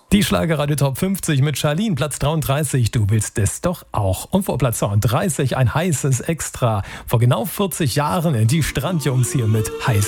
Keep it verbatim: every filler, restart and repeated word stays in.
Die Schlagerradio Top fünfzig mit Charlene, Platz dreiunddreißig, du willst es doch auch. Und vor Platz zweiunddreißig ein heißes Extra. Vor genau vierzig Jahren die Strandjungs hier mit Heiß.